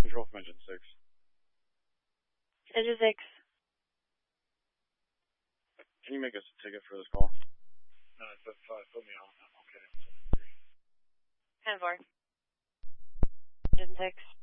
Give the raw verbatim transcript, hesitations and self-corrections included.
Control from engine six. Engine six. Can you make us a ticket for this call? No, it's a five. Put me on. I'm okay. ten four. Engine six.